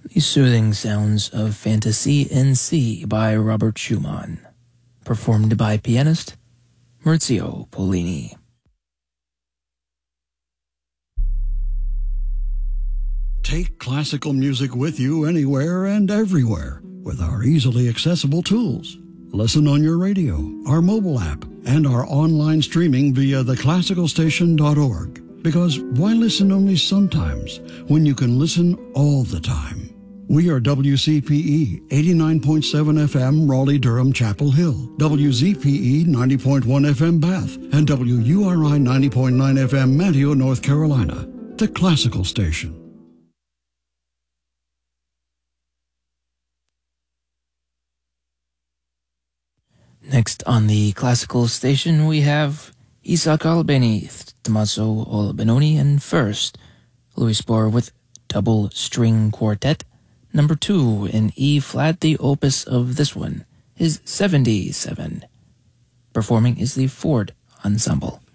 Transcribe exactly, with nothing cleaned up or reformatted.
The soothing sounds of Fantasy in C by Robert Schumann, performed by pianist Maurizio Pollini. Take classical music with you anywhere and everywhere with our easily accessible tools. Listen on your radio, our mobile app, and our online streaming via the classical station dot org. Because why listen only sometimes when you can listen all the time? We are W C P E eighty-nine point seven F M Raleigh-Durham Chapel Hill, W Z P E ninety point one F M Bath, and W U R I ninety point nine F M Manteo, North Carolina. The Classical Station. Next on the Classical Station, we have Isaac Albeni, Tommaso Albinoni, and first, Louis Spohr with Double String Quartet, number two in E-flat. The opus of this one is seventy-seven. Performing is the Ford Ensemble.